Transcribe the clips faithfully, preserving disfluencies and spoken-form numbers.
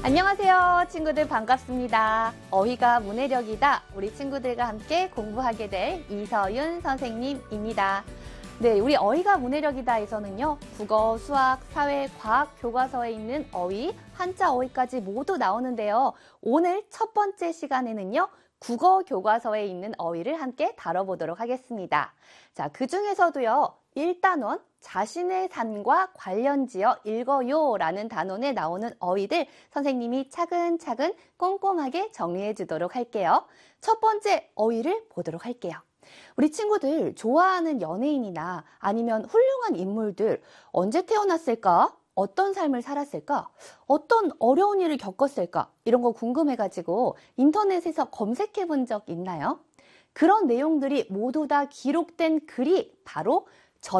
안녕하세요, 친구들 반갑습니다. 어휘가 문해력이다. 우리 친구들과 함께 공부하게 될 이서윤 선생님입니다. 네, 우리 어휘가 문해력이다에서는요, 국어, 수학, 사회, 과학 교과서에 있는 어휘, 한자 어휘까지 모두 나오는데요. 오늘 첫 번째 시간에는요, 국어 교과서에 있는 어휘를 함께 다뤄보도록 하겠습니다. 자, 그 중에서도요, 일 단원, 자신의 삶과 관련지어 읽어요 라는 단원에 나오는 어휘들 선생님이 차근차근 꼼꼼하게 정리해 주도록 할게요. 첫 번째 어휘를 보도록 할게요. 우리 친구들 좋아하는 연예인이나 아니면 훌륭한 인물들 언제 태어났을까? 어떤 삶을 살았을까? 어떤 어려운 일을 겪었을까? 이런 거 궁금해가지고 인터넷에서 검색해 본 적 있나요? 그런 내용들이 모두 다 기록된 글이 바로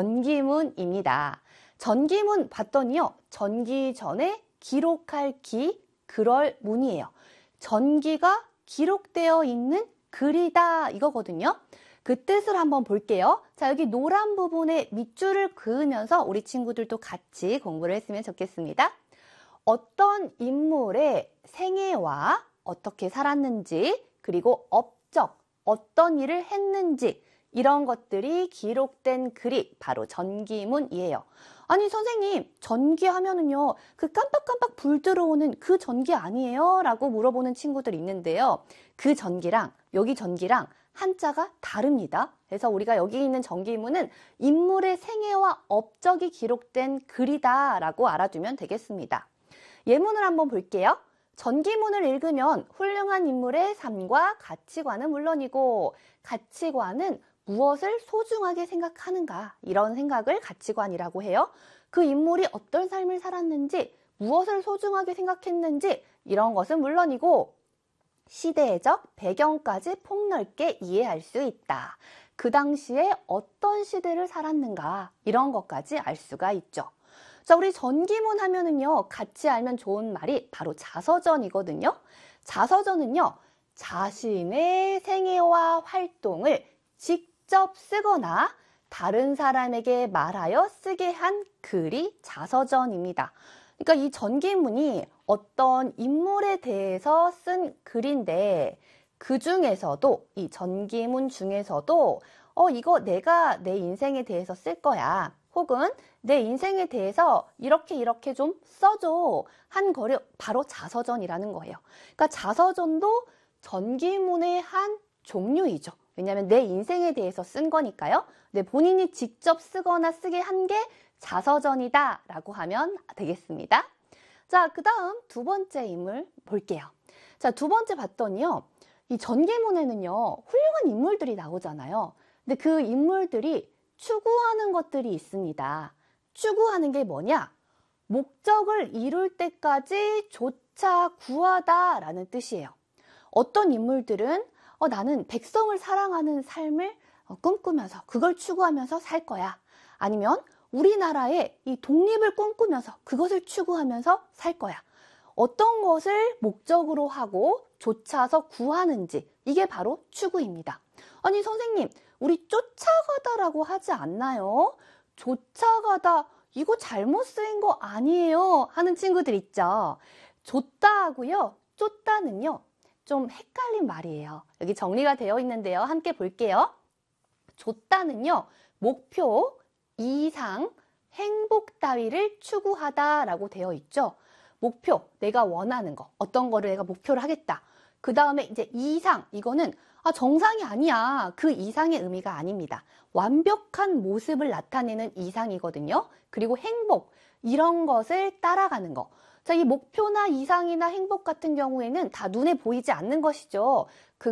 전기문입니다. 전기문 봤더니요. 전기 전에 기록할 기, 그럴 문이에요. 전기가 기록되어 있는 글이다 이거거든요. 그 뜻을 한번 볼게요. 자, 여기 노란 부분에 밑줄을 그으면서 우리 친구들도 같이 공부를 했으면 좋겠습니다. 어떤 인물의 생애와 어떻게 살았는지, 그리고 업적, 어떤 일을 했는지 이런 것들이 기록된 글이 바로 전기문이에요. 아니 선생님, 전기 하면은요 그 깜빡깜빡 불 들어오는 그 전기 아니에요? 라고 물어보는 친구들이 있는데요. 그 전기랑 여기 전기랑 한자가 다릅니다. 그래서 우리가 여기 있는 전기문은 인물의 생애와 업적이 기록된 글이다 라고 알아두면 되겠습니다. 예문을 한번 볼게요. 전기문을 읽으면 훌륭한 인물의 삶과 가치관은 물론이고, 가치관은 무엇을 소중하게 생각하는가, 이런 생각을 가치관이라고 해요. 그 인물이 어떤 삶을 살았는지, 무엇을 소중하게 생각했는지 이런 것은 물론이고 시대적 배경까지 폭넓게 이해할 수 있다. 그 당시에 어떤 시대를 살았는가 이런 것까지 알 수가 있죠. 자, 우리 전기문 하면은요, 같이 알면 좋은 말이 바로 자서전이거든요. 자서전은요, 자신의 생애와 활동을 직접 쓰거나 다른 사람에게 말하여 쓰게 한 글이 자서전입니다. 그러니까 이 전기문이 어떤 인물에 대해서 쓴 글인데, 그 중에서도 이 전기문 중에서도 어 이거 내가 내 인생에 대해서 쓸 거야, 혹은 내 인생에 대해서 이렇게 이렇게 좀 써줘 한 거를 바로 자서전이라는 거예요. 그러니까 자서전도 전기문의 한 종류이죠. 왜냐하면 내 인생에 대해서 쓴 거니까요. 내 본인이 직접 쓰거나 쓰게 한 게 자서전이다 라고 하면 되겠습니다. 자, 그 다음 두 번째 인물 볼게요. 자, 두 번째 봤더니요, 이 전기문에는요 훌륭한 인물들이 나오잖아요. 근데 그 인물들이 추구하는 것들이 있습니다. 추구하는 게 뭐냐? 목적을 이룰 때까지 조차 구하다 라는 뜻이에요. 어떤 인물들은 어, 나는 백성을 사랑하는 삶을 어, 꿈꾸면서 그걸 추구하면서 살 거야. 아니면 우리나라의 이 독립을 꿈꾸면서 그것을 추구하면서 살 거야. 어떤 것을 목적으로 하고 좇아서 구하는지, 이게 바로 추구입니다. 아니 선생님, 우리 쫓아가다라고 하지 않나요? 쫓아가다, 이거 잘못 쓰인 거 아니에요? 하는 친구들 있죠. 쫓다 하고요, 쫓다는요 좀 헷갈린 말이에요. 여기 정리가 되어 있는데요. 함께 볼게요. 쫓다는요, 목표, 이상, 행복 따위를 추구하다라고 되어 있죠. 목표, 내가 원하는 거, 어떤 거를 내가 목표를 하겠다. 그 다음에 이제 이상, 이거는 아, 정상이 아니야. 그 이상의 의미가 아닙니다. 완벽한 모습을 나타내는 이상이거든요. 그리고 행복, 이런 것을 따라가는 거. 자, 이 목표나 이상이나 행복 같은 경우에는 다 눈에 보이지 않는 것이죠. 그